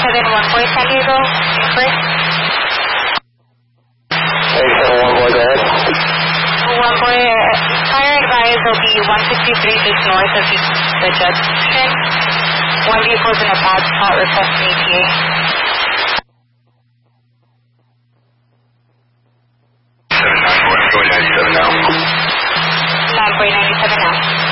boy, San Diego, first. 871 boy, go ahead. 1 boy, fire advised will be 163 just north of the junction. 1 vehicle's in a bad spot, requesting ETA. 97 now. 9.97 now.